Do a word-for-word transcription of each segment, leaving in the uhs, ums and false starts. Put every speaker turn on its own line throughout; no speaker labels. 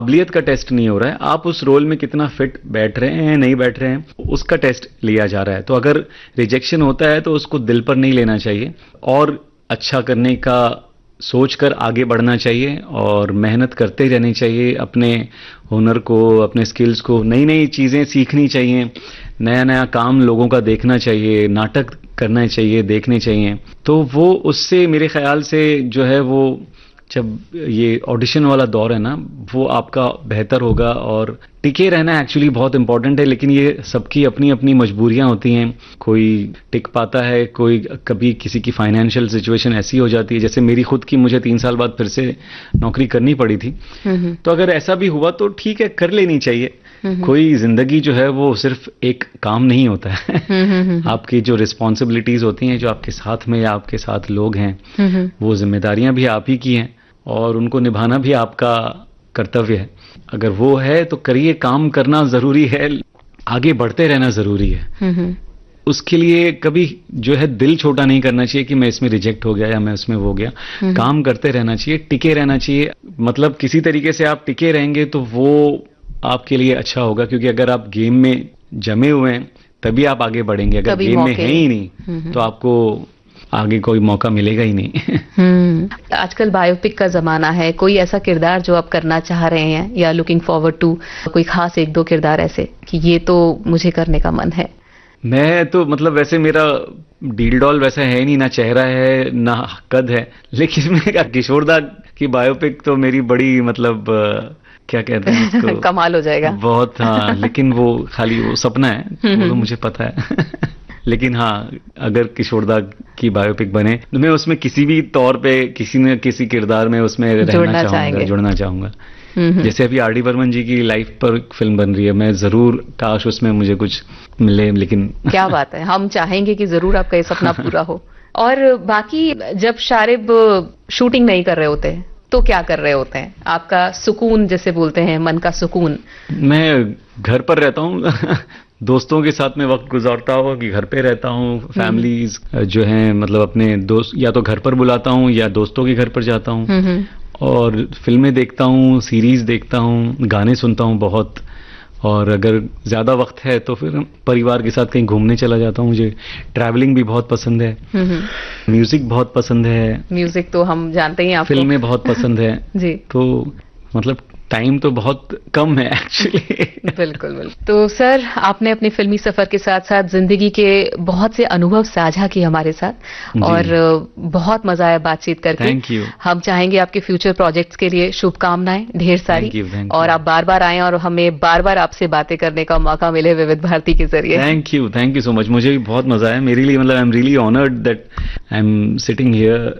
काबिलियत का टेस्ट नहीं हो रहा है, आप उस रोल में कितना फिट बैठ रहे हैं नहीं बैठ रहे हैं, उसका टेस्ट लिया जा रहा है। तो अगर रिजेक्शन होता है तो उसको दिल पर नहीं लेना चाहिए और अच्छा करने का सोच कर आगे बढ़ना चाहिए और मेहनत करते रहनी चाहिए, अपने हुनर को, अपने स्किल्स को, नई नई चीज़ें सीखनी चाहिए, नया नया काम लोगों का देखना चाहिए, नाटक करना चाहिए, देखने चाहिए। तो वो उससे मेरे ख्याल से जो है वो जब ये ऑडिशन वाला दौर है ना, वो आपका बेहतर होगा। और टिके रहना एक्चुअली बहुत इंपॉर्टेंट है, लेकिन ये सबकी अपनी अपनी मजबूरियां होती हैं। कोई टिक पाता है, कोई कभी किसी की फाइनेंशियल सिचुएशन ऐसी हो जाती है, जैसे मेरी खुद की, मुझे तीन साल बाद फिर से नौकरी करनी पड़ी थी। तो अगर ऐसा भी हुआ तो ठीक है, कर लेनी चाहिए। कोई जिंदगी जो है वो सिर्फ एक काम नहीं होता है। आपकी जो रिस्पॉन्सिबिलिटीज होती हैं, जो आपके साथ में या आपके साथ लोग हैं, वो जिम्मेदारियां भी आप ही की हैं और उनको निभाना भी आपका कर्तव्य है। अगर वो है तो करिए, काम करना जरूरी है, आगे बढ़ते रहना जरूरी है। उसके लिए कभी जो है दिल छोटा नहीं करना चाहिए कि मैं इसमें रिजेक्ट हो गया या मैं उसमें हो गया। काम करते रहना चाहिए, टिके रहना चाहिए। मतलब किसी तरीके से आप टिके रहेंगे तो वो आपके लिए अच्छा होगा, क्योंकि अगर आप गेम में जमे हुए हैं तभी आप आगे बढ़ेंगे। अगर गेम में है ही नहीं तो आपको आगे कोई मौका मिलेगा ही नहीं।
हम्म आजकल बायोपिक का जमाना है, कोई ऐसा किरदार जो आप करना चाह रहे हैं या लुकिंग फॉरवर्ड टू, कोई खास एक दो किरदार ऐसे कि ये तो मुझे करने का मन है?
मैं तो मतलब वैसे मेरा डील डॉल वैसा है नहीं, ना चेहरा है ना कद है, लेकिन मैं किशोर दा की बायोपिक तो मेरी बड़ी मतलब क्या कहते हैं उसको
कमाल हो जाएगा
बहुत। हाँ, लेकिन वो खाली वो सपना है, वो तो मुझे पता है। लेकिन हाँ, अगर किशोरदा की बायोपिक बने तो मैं उसमें किसी भी तौर पे किसी न किसी किरदार में उसमें रहना चाहूंगा, जुड़ना चाहूंगा। जैसे अभी आर डी बर्मन जी की लाइफ पर फिल्म बन रही है, मैं जरूर काश उसमें मुझे कुछ मिले। लेकिन
क्या बात है, हम चाहेंगे कि जरूर आपका ये सपना पूरा हो। और बाकी जब शारिब शूटिंग नहीं कर रहे होते तो क्या कर रहे होते हैं? आपका सुकून जैसे बोलते हैं, मन का सुकून?
मैं घर पर रहता हूँ। दोस्तों के साथ में वक्त गुजारता हूँ कि घर पे रहता हूँ। फैमिलीज जो हैं, मतलब अपने दोस्त या तो घर पर बुलाता हूँ या दोस्तों के घर पर जाता हूँ और फिल्में देखता हूँ, सीरीज देखता हूँ, गाने सुनता हूँ बहुत। और अगर ज्यादा वक्त है तो फिर परिवार के साथ कहीं घूमने चला जाता हूँ। मुझे ट्रैवलिंग भी बहुत पसंद है, म्यूजिक बहुत पसंद है।
म्यूजिक तो हम जानते ही, आपको
फिल्में बहुत पसंद है
जी।
तो मतलब टाइम तो बहुत कम है एक्चुअली।
बिल्कुल बिल्कुल। तो सर, आपने अपने फिल्मी सफर के साथ साथ जिंदगी के बहुत से अनुभव साझा किए हमारे साथ और बहुत मजा आया बातचीत करके।
Thank you.
हम चाहेंगे आपके फ्यूचर प्रोजेक्ट्स के लिए शुभकामनाएं ढेर सारी।
thank you, thank
और
you.
आप बार बार आएं और हमें बार बार आपसे बातें करने का मौका मिले विविध भारती के जरिए।
Thank you, thank you so much. मुझे भी बहुत मजा आया। मेरे लिए मतलब I am really honoured that I am sitting here.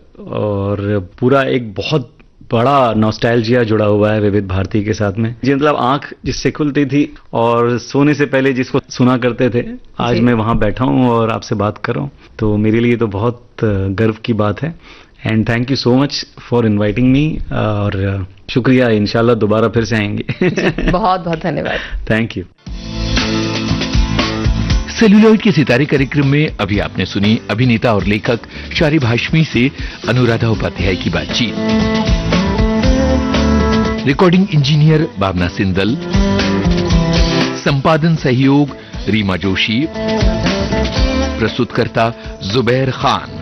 और पूरा एक बहुत बड़ा नॉस्टैल्जिया जुड़ा हुआ है विविध भारती के साथ में। जी, मतलब आंख जिससे खुलती थी और सोने से पहले जिसको सुना करते थे, आज मैं वहां बैठा हूं और आपसे बात कर रहा हूं, तो मेरे लिए तो बहुत गर्व की बात है। And thank you so much for inviting me. और शुक्रिया, इंशाल्लाह दोबारा फिर से आएंगे।
बहुत बहुत धन्यवाद।
Thank you.
सेलुलॉइड के सितारे कार्यक्रम में अभी आपने सुनी अभिनेता और लेखक शारिब हाशमी से अनुराधा उपाध्याय की बातचीत। रिकॉर्डिंग इंजीनियर भावना सिंदल, संपादन सहयोग रीमा जोशी, प्रस्तुतकर्ता जुबैर खान।